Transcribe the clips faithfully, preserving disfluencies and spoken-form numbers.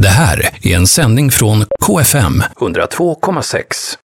Det här är en sändning från K F M hundratvå komma sex.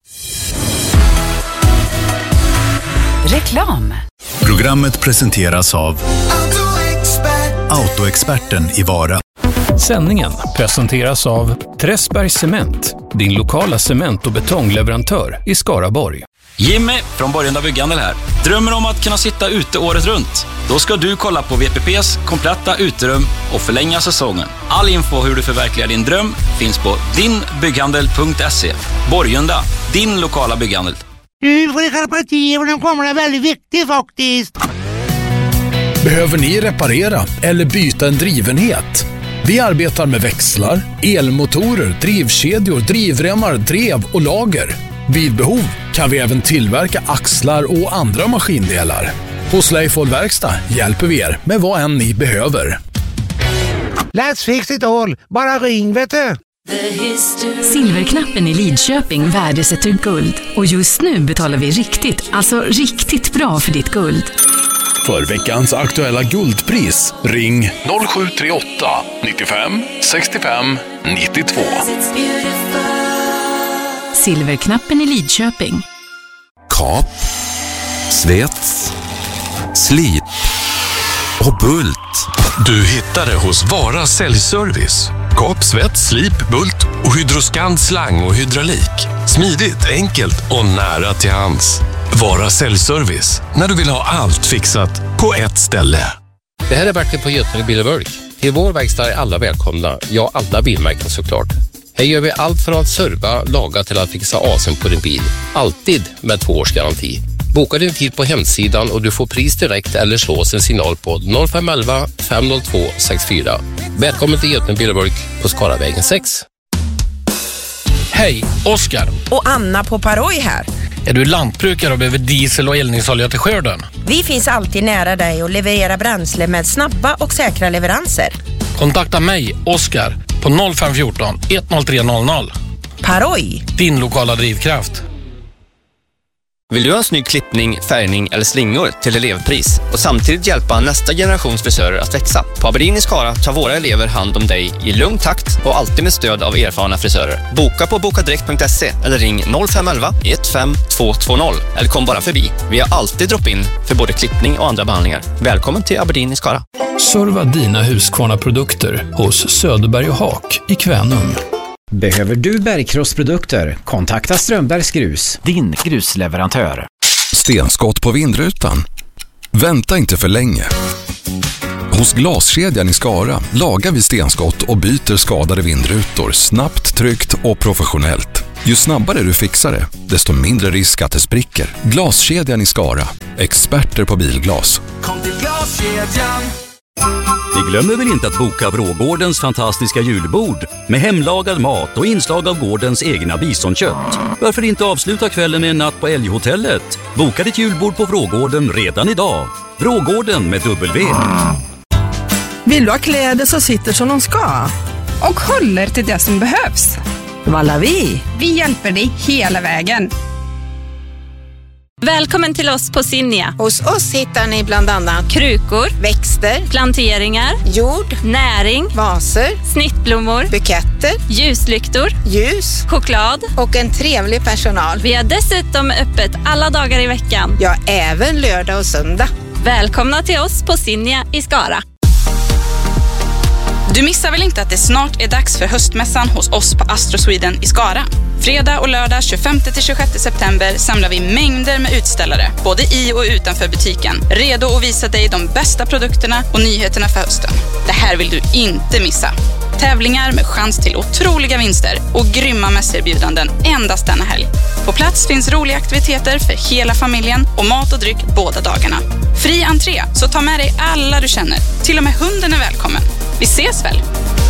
Reklam. Programmet presenteras av Autoexperten i Vara. Sändningen presenteras av Träsberg Cement, din lokala cement- och betongleverantör i Skaraborg. Jimmy från Borgunda Bygghandel här. Drömmer om att kunna sitta ute året runt? Då ska du kolla på V P P:s kompletta uterum och förlänga säsongen. All info hur du förverkligar din dröm finns på din bygghandel punkt se. Borgunda, din lokala bygghandel. Du får skärpa till och den kommer är väldigt viktig faktiskt. Behöver ni reparera eller byta en drivenhet? Vi arbetar med växlar, elmotorer, drivkedjor, drivremmar, drev och lager. Vid behov kan vi även tillverka axlar och andra maskindelar. Hos Leifol Verkstad hjälper vi er med vad än ni behöver. Let's fix it all. Bara ring, vet du. Silverknappen i Lidköping värdesätter guld. Och just nu betalar vi riktigt, alltså riktigt bra för ditt guld. För veckans aktuella guldpris, ring noll sju tre åtta nittiofem sextiofem nittiotvå. Silverknappen i Lidköping. Kap, svets, slip och bult. Du hittar det hos Vara Säljservice. Kap, svets, slip, bult och Hydroscan slang och hydraulik. Smidigt, enkelt och nära till hands. Vara Säljservice, när du vill ha allt fixat på ett ställe. Det här är Bertil på Götene Bil och Bulk. Till vår verkstad är alla välkomna, ja alla bilmärken såklart. Här gör vi allt från att serva, laga till att fixa asen på din bil. Alltid med två års garanti. Boka din tid på hemsidan och du får pris direkt eller slå oss en signal på noll fem ett ett fem noll två sex fyra. Välkommen till Götene Bil och Bulk på Skaravägen sex. Hej, Oskar. Och Anna på Paroj här. Är du lantbrukare och behöver diesel och eldningsolja till skörden? Vi finns alltid nära dig och levererar bränsle med snabba och säkra leveranser. Kontakta mig, Oskar, på noll fem ett fyra ett noll tre noll noll. Paroj. Din lokala drivkraft. Vill du ha en snygg klippning, färgning eller slingor till elevpris och samtidigt hjälpa nästa generations frisörer att växa? På Aberdeen i Skara tar våra elever hand om dig i lugn takt och alltid med stöd av erfarna frisörer. Boka på bokadirekt punkt se eller ring noll fem ett ett ett fem två två noll eller kom bara förbi. Vi har alltid drop-in för både klippning och andra behandlingar. Välkommen till Aberdeen i Skara. Serva dina Husqvarna-produkter hos Söderberg och Hak i Kvänum. Behöver du bergkrossprodukter? Kontakta Strömbergs Grus, din grusleverantör. Stenskott på vindrutan? Vänta inte för länge. Hos Glaskedjan i Skara lagar vi stenskott och byter skadade vindrutor snabbt, tryggt och professionellt. Ju snabbare du fixar det, desto mindre risk att det spricker. Glaskedjan i Skara. Experter på bilglas. Kom till Glaskedjan. Ni glömmer väl inte att boka Vrågårdens fantastiska julbord med hemlagad mat och inslag av gårdens egna bisonkött. Varför inte avsluta kvällen med en natt på Älghotellet? Boka ditt julbord på Vrågården redan idag. Vrågården med W. Vill du ha kläder som sitter som de ska? Och håller till det som behövs. Valavi. Vi hjälper dig hela vägen. Välkommen till oss på Sinja. Hos oss hittar ni bland annat krukor, växter, planteringar, jord, näring, vaser, snittblommor, buketter, ljuslyktor, ljus, choklad och en trevlig personal. Vi har dessutom öppet alla dagar i veckan. Ja, även lördag och söndag. Välkomna till oss på Sinja i Skara. Du missar väl inte att det snart är dags för höstmässan hos oss på Astro Sweden i Skara? Fredag och lördag tjugofemte till tjugosjätte september samlar vi mängder med utställare, både i och utanför butiken. Redo att visa dig de bästa produkterna och nyheterna för hösten. Det här vill du inte missa. Tävlingar med chans till otroliga vinster och grymma mässerbjudanden endast denna helg. På plats finns roliga aktiviteter för hela familjen och mat och dryck båda dagarna. Fri entré, så ta med dig alla du känner. Till och med hunden är välkommen. Vi ses väl?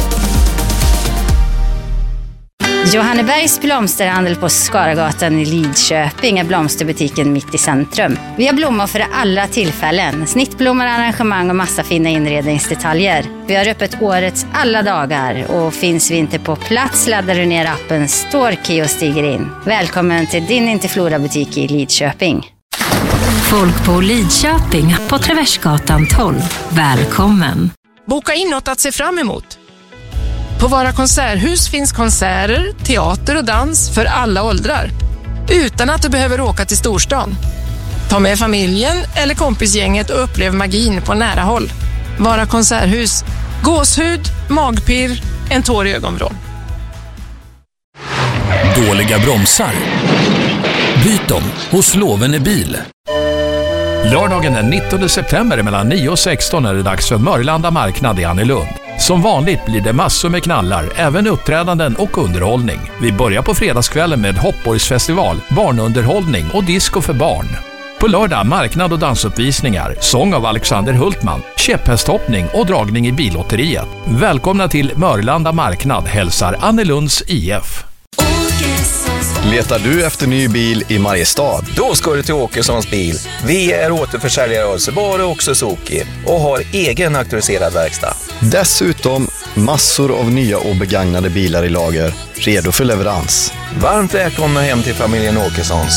Johannebergs blomsterhandel på Skaragatan i Lidköping är blomsterbutiken mitt i centrum. Vi har blommor för alla tillfällen, snittblommor, arrangemang och massa fina inredningsdetaljer. Vi har öppet årets alla dagar och finns vi inte på plats laddar du ner appen Storkey och stiger in. Välkommen till din Interflora-butik i Lidköping. Folk på Lidköping på Traversgatan tolv. Välkommen! Boka in något att se fram emot. På Vara konserthus finns konserter, teater och dans för alla åldrar. Utan att du behöver åka till storstan. Ta med familjen eller kompisgänget och upplev magin på nära håll. Vara konserthus. Gåshud, magpirr, en tår i ögonvrån. Dåliga bromsar? Byt dem hos Lovene Bil. Lördagen den nittonde september mellan nio och sexton är det dags för Mörlanda marknad i Annelund. Som vanligt blir det massor med knallar, även uppträdanden och underhållning. Vi börjar på fredagskvällen med Hoppborgsfestival, barnunderhållning och disco för barn. På lördag marknad och dansuppvisningar, sång av Alexander Hultman, käpphästhoppning och dragning i billotteriet. Välkomna till Mörlanda marknad, hälsar Annelunds I F. Letar du efter ny bil i Mariestad? Då ska du till Åkessons bil. Vi är återförsäljare av Subaru och Suzuki och har egen auktoriserad verkstad. Dessutom massor av nya och begagnade bilar i lager, redo för leverans. Varmt välkomna hem till familjen Åkessons.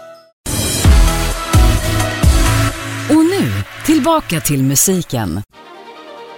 Och nu, tillbaka till musiken.